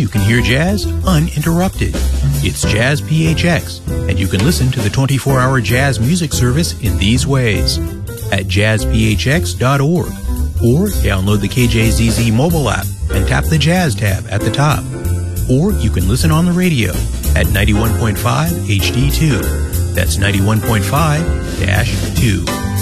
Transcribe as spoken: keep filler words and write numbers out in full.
you can hear jazz uninterrupted. It's Jazz P H X, and you can listen to the twenty-four hour jazz music service in these ways. At jazz p h x dot org, or download the K J Z Z mobile app and tap the Jazz tab at the top. Or you can listen on the radio at ninety-one point five H D two. That's ninety-one point five dash two.